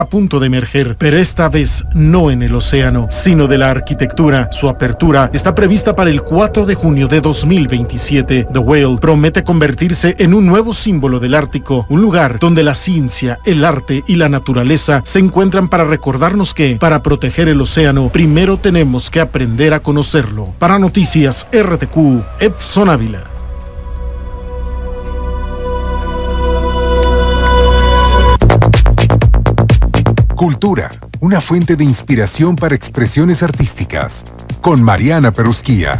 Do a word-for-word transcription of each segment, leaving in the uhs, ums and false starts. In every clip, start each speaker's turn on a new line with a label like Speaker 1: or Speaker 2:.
Speaker 1: a punto de emerger, pero esta vez no en el océano, sino de la arquitectura. Su apertura está prevista para el cuatro de junio de dos mil veintisiete. The Whale promete convertirse en un nuevo símbolo del Ártico, un lugar donde la ciencia, el arte y la naturaleza se encuentran para recordarnos que, para proteger el océano, primero tenemos que aprender a conocerlo. Para Noticias R T Q, Edson Ávila.
Speaker 2: Cultura, una fuente de inspiración para expresiones artísticas, con Mariana Perusquía.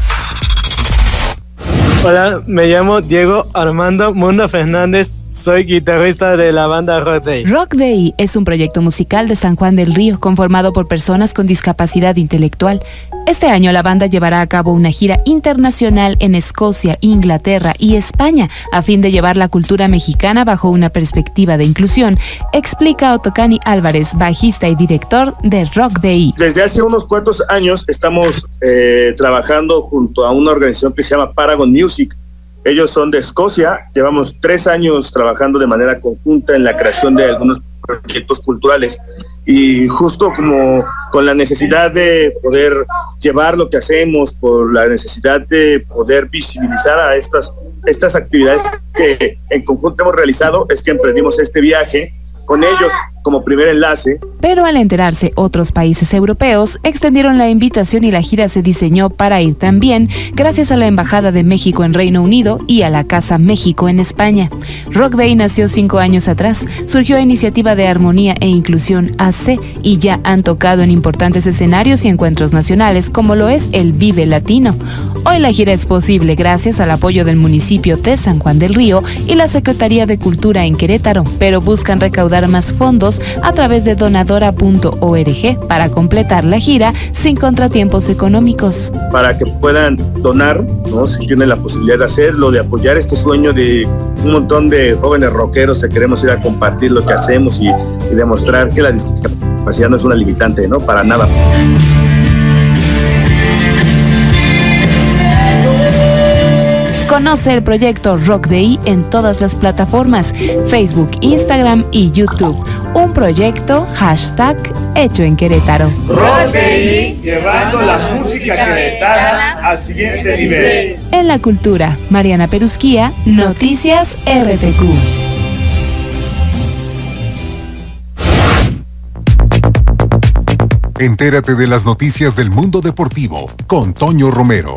Speaker 3: Hola, me llamo Diego Armando Mundo Fernández. Soy guitarrista de la banda Rock Day.
Speaker 4: Rock Day es un proyecto musical de San Juan del Río conformado por personas con discapacidad intelectual. Este año la banda llevará a cabo una gira internacional en Escocia, Inglaterra y España a fin de llevar la cultura mexicana bajo una perspectiva de inclusión, explica Otocani Álvarez, bajista y director de Rock Day.
Speaker 5: Desde hace unos cuantos años estamos eh, trabajando junto a una organización que se llama Paragon Music. Ellos son de Escocia, llevamos tres años trabajando de manera conjunta en la creación de algunos proyectos culturales y justo como con la necesidad de poder llevar lo que hacemos, por la necesidad de poder visibilizar a estas, estas actividades que en conjunto hemos realizado, es que emprendimos este viaje con ellos como primer enlace.
Speaker 4: Pero al enterarse otros países europeos, extendieron la invitación y la gira se diseñó para ir también gracias a la Embajada de México en Reino Unido y a la Casa México en España. Rock Day nació cinco años atrás, surgió a iniciativa de Armonía e Inclusión A C y ya han tocado en importantes escenarios y encuentros nacionales como lo es el Vive Latino. Hoy la gira es posible gracias al apoyo del municipio de San Juan del Río y la Secretaría de Cultura en Querétaro, pero buscan recaudar más fondos a través de donadora punto org para completar la gira sin contratiempos económicos.
Speaker 5: Para que puedan donar, ¿no? Si tienen la posibilidad de hacerlo, de apoyar este sueño de un montón de jóvenes rockeros que queremos ir a compartir lo que hacemos y, y demostrar que la discapacidad no es una limitante, ¿no? Para nada.
Speaker 4: Conoce el proyecto Rock Day en todas las plataformas, Facebook, Instagram y YouTube. Un proyecto hashtag hecho en Querétaro.
Speaker 6: Rock Day, llevando la música queretana al siguiente nivel.
Speaker 4: En la cultura, Mariana Perusquía, Noticias R T Q.
Speaker 2: Entérate de las noticias del mundo deportivo con Toño Romero.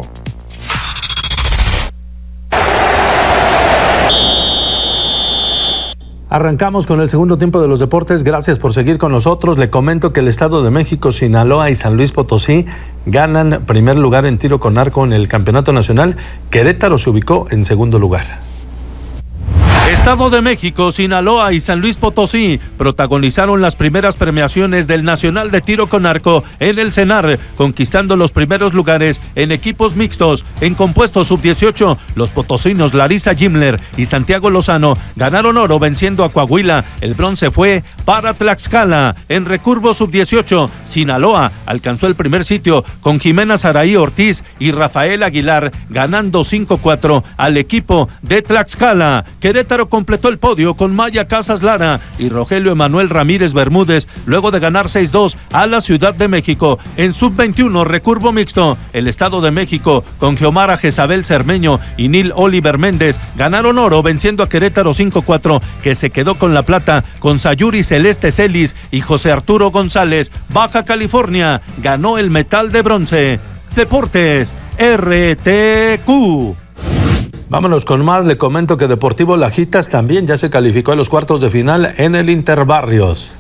Speaker 7: Arrancamos con el segundo tiempo de los deportes. Gracias por seguir con nosotros. Le comento que el Estado de México, Sinaloa y San Luis Potosí ganan primer lugar en tiro con arco en el Campeonato Nacional. Querétaro se ubicó en segundo lugar.
Speaker 8: Estado de México, Sinaloa y San Luis Potosí protagonizaron las primeras premiaciones del Nacional de Tiro con Arco en el CENAR, conquistando los primeros lugares en equipos mixtos. En compuesto sub dieciocho, los potosinos Larisa Gimler y Santiago Lozano ganaron oro venciendo a Coahuila. El bronce fue para Tlaxcala. En recurvo sub dieciocho, Sinaloa alcanzó el primer sitio con Jimena Saraí Ortiz y Rafael Aguilar ganando cinco cuatro al equipo de Tlaxcala. Querétaro completó el podio con Maya Casas Lara y Rogelio Emanuel Ramírez Bermúdez luego de ganar seis dos a la Ciudad de México. En sub veintiuno, recurvo mixto, el Estado de México con Geomara Jezabel Cermeño y Nil Oliver Méndez ganaron oro venciendo a Querétaro cinco cuatro, que se quedó con la plata con Sayuri Celeste Celis y José Arturo González. Baja California ganó el metal de bronce. Deportes R T Q.
Speaker 7: Vámonos con más. Le comento que Deportivo Lajitas también ya se calificó a los cuartos de final en el Interbarrios.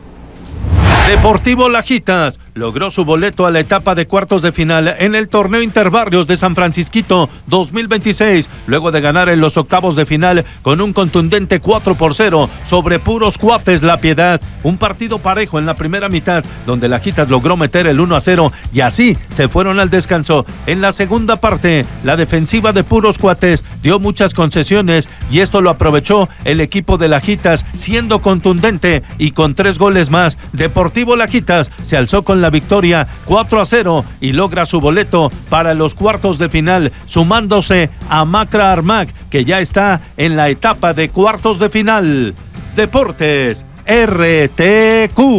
Speaker 8: Deportivo Lajitas logró su boleto a la etapa de cuartos de final en el torneo Interbarrios de San Francisquito dos mil veintiséis, luego de ganar en los octavos de final con un contundente cuatro por cero sobre Puros Cuates La Piedad. Un partido parejo en la primera mitad, donde Lajitas logró meter el uno a cero y así se fueron al descanso. En la segunda parte, la defensiva de Puros Cuates dio muchas concesiones y esto lo aprovechó el equipo de Lajitas, siendo contundente y con tres goles más. Deportivo Lajitas se alzó con la victoria cuatro a cero y logra su boleto para los cuartos de final, sumándose a Macra Armac, que ya está en la etapa de cuartos de final. Deportes R T Q.